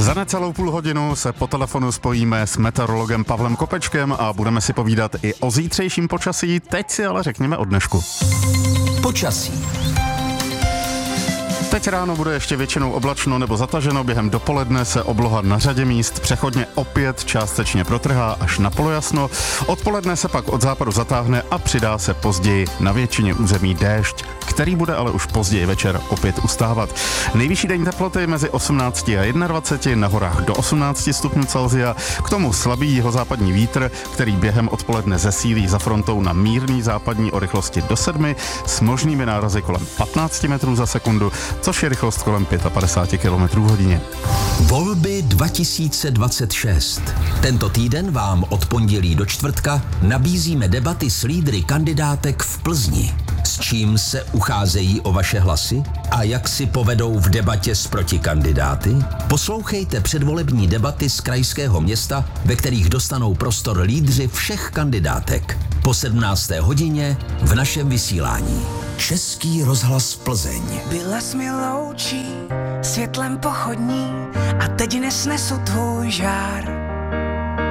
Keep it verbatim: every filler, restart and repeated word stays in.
Za necelou půl hodinu se po telefonu spojíme s meteorologem Pavlem Kopečkem a budeme si povídat i o zítřejším počasí. Teď si ale řekněme o dnešku. Počasí. Teď ráno bude ještě většinou oblačno nebo zataženo, během dopoledne se obloha na řadě míst přechodně opět částečně protrhá až na polojasno. Odpoledne se pak od západu zatáhne a přidá se později na většině území déšť, který bude ale už později večer opět ustávat. Nejvyšší denní teploty mezi osmnácti a dvaceti jedna, na horách do osmnácti stupňů Celsia, k tomu slabý jihozápadní vítr, který během odpoledne zesílí za frontou na mírný západní o rychlosti do sedmi s možnými nárazy kolem patnáct metrů za sekundu, což je rychlost kolem padesát pět kilometrů v hodině. Volby dva tisíce dvacet šest. Tento týden vám od pondělí do čtvrtka nabízíme debaty s lídry kandidátek v Plzni. S čím se ucházejí o vaše hlasy a jak si povedou v debatě s protikandidáty? Poslouchejte předvolební debaty z krajského města, ve kterých dostanou prostor lídři všech kandidátek. Po sedmnácté hodině v našem vysílání. Český rozhlas Plzeň. Byla jsi mi loučí, světlem pochodní a teď nesnesu tvůj žár.